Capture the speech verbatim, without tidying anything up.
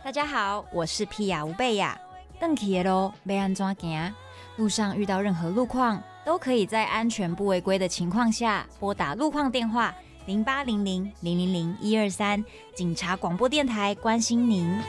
大家好，我是皮亚吴贝亚。回去的路要安怎行？路上遇到任何路况，都可以在安全不违规的情况下，拨打路况电话零八零零零零零一二三，警察广播电台关心您。